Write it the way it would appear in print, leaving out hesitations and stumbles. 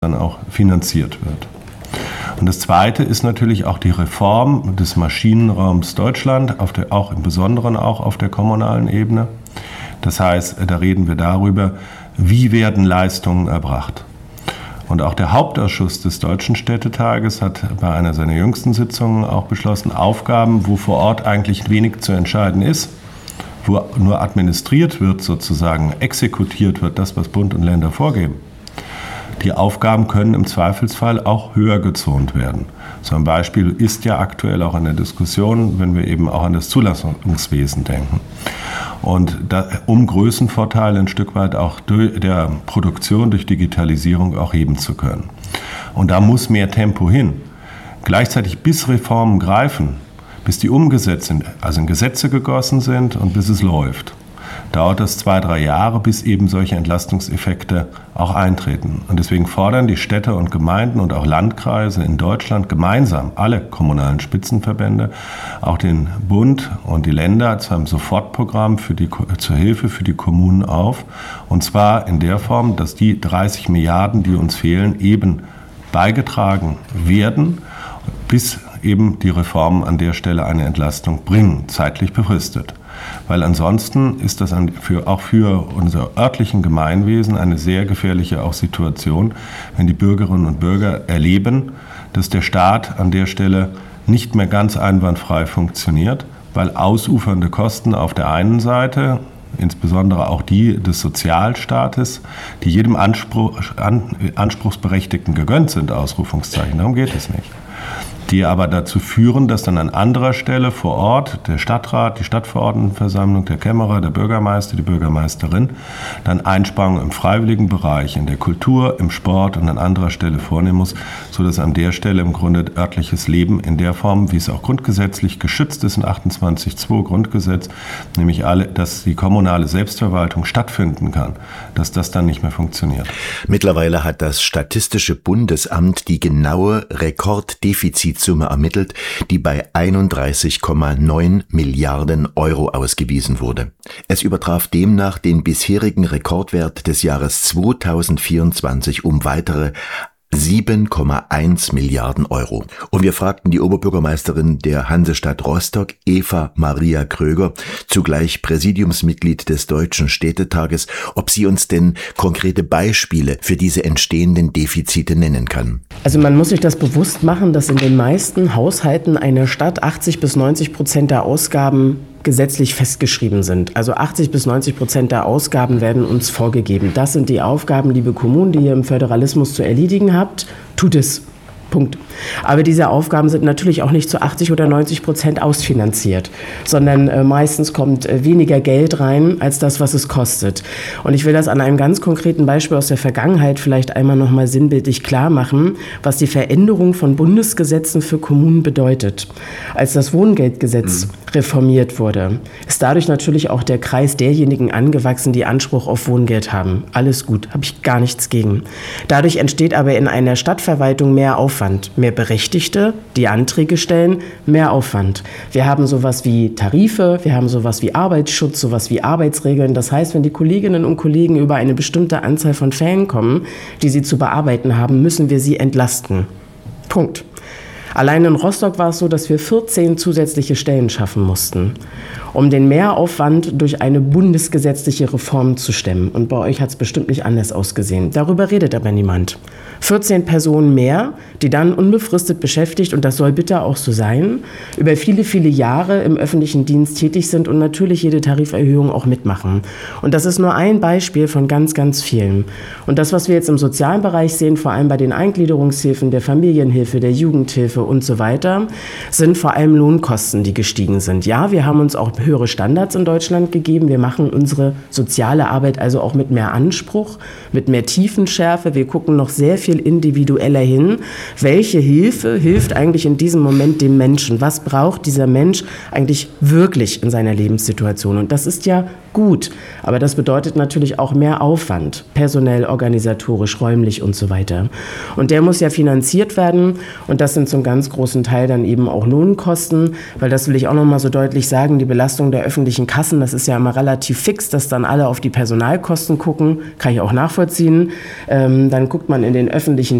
dann auch finanziert wird. Und das Zweite ist natürlich auch die Reform des Maschinenraums Deutschland, auch im Besonderen auch auf der kommunalen Ebene. Das heißt, da reden wir darüber, wie werden Leistungen erbracht. Und auch der Hauptausschuss des Deutschen Städtetages hat bei einer seiner jüngsten Sitzungen auch beschlossen, Aufgaben, wo vor Ort eigentlich wenig zu entscheiden ist, wo nur administriert wird, sozusagen exekutiert wird, das, was Bund und Länder vorgeben. Die Aufgaben können im Zweifelsfall auch höher gezont werden. So ein Beispiel ist ja aktuell auch in der Diskussion, wenn wir eben auch an das Zulassungswesen denken. Und um Größenvorteile ein Stück weit auch der Produktion durch Digitalisierung auch heben zu können. Und da muss mehr Tempo hin. Gleichzeitig bis Reformen greifen, bis die umgesetzt sind, also in Gesetze gegossen sind und bis es läuft, dauert das 2-3 Jahre, bis eben solche Entlastungseffekte auch eintreten. Und deswegen fordern die Städte und Gemeinden und auch Landkreise in Deutschland gemeinsam, alle kommunalen Spitzenverbände, auch den Bund und die Länder zu einem Sofortprogramm zur Hilfe für die Kommunen auf. Und zwar in der Form, dass die 30 Milliarden, die uns fehlen, eben beigetragen werden, bis eben die Reformen an der Stelle eine Entlastung bringen, zeitlich befristet. Weil ansonsten ist das auch für unser örtlichen Gemeinwesen eine sehr gefährliche auch Situation, wenn die Bürgerinnen und Bürger erleben, dass der Staat an der Stelle nicht mehr ganz einwandfrei funktioniert, weil ausufernde Kosten auf der einen Seite, insbesondere auch die des Sozialstaates, die jedem Anspruchsberechtigten gegönnt sind, Ausrufungszeichen, darum geht es nicht, die aber dazu führen, dass dann an anderer Stelle vor Ort der Stadtrat, die Stadtverordnetenversammlung, der Kämmerer, der Bürgermeister, die Bürgermeisterin dann Einsparungen im freiwilligen Bereich, in der Kultur, im Sport und an anderer Stelle vornehmen muss, sodass an der Stelle im Grunde örtliches Leben in der Form, wie es auch grundgesetzlich geschützt ist in 28.2 Grundgesetz, nämlich dass die kommunale Selbstverwaltung stattfinden kann, dass das dann nicht mehr funktioniert. Mittlerweile hat das Statistische Bundesamt die genaue Rekorddefizitsumme ermittelt, die bei 31,9 Milliarden Euro ausgewiesen wurde. Es übertraf demnach den bisherigen Rekordwert des Jahres 2024 um weitere 7,1 Milliarden Euro. Und wir fragten die Oberbürgermeisterin der Hansestadt Rostock, Eva Maria Kröger, zugleich Präsidiumsmitglied des Deutschen Städtetages, ob sie uns denn konkrete Beispiele für diese entstehenden Defizite nennen kann. Also man muss sich das bewusst machen, dass in den meisten Haushalten einer Stadt 80-90% der Ausgaben gesetzlich festgeschrieben sind. Also 80-90% der Ausgaben werden uns vorgegeben. Das sind die Aufgaben, liebe Kommunen, die ihr im Föderalismus zu erledigen habt. Tut es. Punkt. Aber diese Aufgaben sind natürlich auch nicht zu 80 oder 90% ausfinanziert, sondern meistens kommt weniger Geld rein als das, was es kostet. Und ich will das an einem ganz konkreten Beispiel aus der Vergangenheit vielleicht einmal nochmal sinnbildlich klar machen, was die Veränderung von Bundesgesetzen für Kommunen bedeutet. Als das Wohngeldgesetz reformiert wurde, ist dadurch natürlich auch der Kreis derjenigen angewachsen, die Anspruch auf Wohngeld haben. Alles gut, habe ich gar nichts gegen. Dadurch entsteht aber in einer Stadtverwaltung mehr Aufwand. Mehr Berechtigte, die Anträge stellen, mehr Aufwand. Wir haben sowas wie Tarife, wir haben sowas wie Arbeitsschutz, sowas wie Arbeitsregeln. Das heißt, wenn die Kolleginnen und Kollegen über eine bestimmte Anzahl von Fällen kommen, die sie zu bearbeiten haben, müssen wir sie entlasten. Punkt. Allein in Rostock war es so, dass wir 14 zusätzliche Stellen schaffen mussten, um den Mehraufwand durch eine bundesgesetzliche Reform zu stemmen. Und bei euch hat es bestimmt nicht anders ausgesehen. Darüber redet aber niemand. 14 Personen mehr, die dann unbefristet beschäftigt, und das soll bitte auch so sein, über viele, viele Jahre im öffentlichen Dienst tätig sind und natürlich jede Tariferhöhung auch mitmachen. Und das ist nur ein Beispiel von ganz, ganz vielen. Und das, was wir jetzt im sozialen Bereich sehen, vor allem bei den Eingliederungshilfen, der Familienhilfe, der Jugendhilfe und so weiter, sind vor allem Lohnkosten, die gestiegen sind. Ja, wir haben uns auch höhere Standards in Deutschland gegeben. Wir machen unsere soziale Arbeit also auch mit mehr Anspruch, mit mehr Tiefenschärfe. Wir gucken noch sehr viel individueller hin. Welche Hilfe hilft eigentlich in diesem Moment dem Menschen? Was braucht dieser Mensch eigentlich wirklich in seiner Lebenssituation? Und das ist ja gut. Aber das bedeutet natürlich auch mehr Aufwand, personell, organisatorisch, räumlich und so weiter. Und der muss ja finanziert werden und das sind zum ganz großen Teil dann eben auch Lohnkosten, weil das will ich auch nochmal so deutlich sagen, die Belastung der öffentlichen Kassen, das ist ja immer relativ fix, dass dann alle auf die Personalkosten gucken, kann ich auch nachvollziehen. Dann guckt man in den öffentlichen